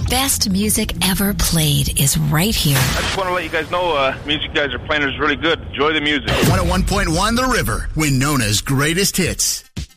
best music ever played is right here. I just want to let you guys know music you guys are playing is really good. Enjoy the music. 101.1 The River, Winona's greatest hits.